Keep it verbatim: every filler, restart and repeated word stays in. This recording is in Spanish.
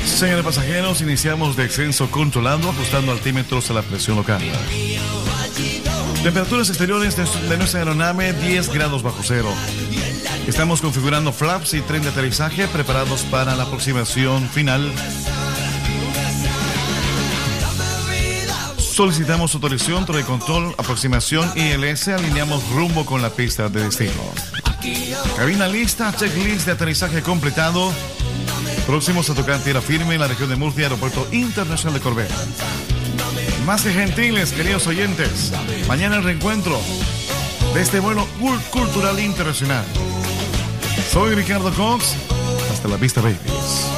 Señores pasajeros, iniciamos descenso controlado, ajustando altímetros a la presión local. Temperaturas exteriores de, de nuestra aeronave diez grados bajo cero. Estamos configurando flaps y tren de aterrizaje preparados para la aproximación final. Solicitamos autorización, torre de control, aproximación I L S, alineamos rumbo con la pista de destino. Cabina lista, checklist de aterrizaje completado. Próximos a tocar tierra firme en la región de Murcia, Aeropuerto Internacional de Corbera. Más que gentiles, queridos oyentes, mañana el reencuentro de este vuelo cultural internacional. Soy Ricardo Cox, hasta la vista, babies.